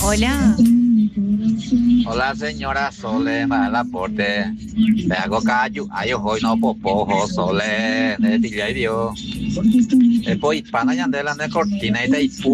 Hola. Hola señora Sole, mal aporte. Me hago callo, ay hoy no popo, Sole, de tilla y dio. Después hispana yandela de cortina y de